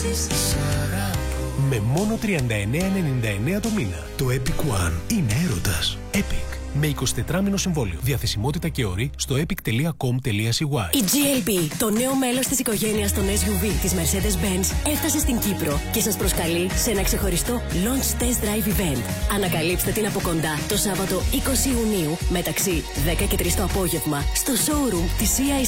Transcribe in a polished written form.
Με μόνο 39,99 το μήνα. Το Epic One είναι έρωτας. Epic. Με 24μηνο συμβόλαιο. Διαθεσιμότητα και όροι στο epic.com.cy. Η GLB, το νέο μέλος της οικογένειας των SUV της Mercedes-Benz, έφτασε στην Κύπρο και σας προσκαλεί σε ένα ξεχωριστό Launch Test Drive Event. Ανακαλύψτε την από κοντά το Σάββατο 20 Ιουνίου μεταξύ 10 και 3 το απόγευμα στο showroom της CIC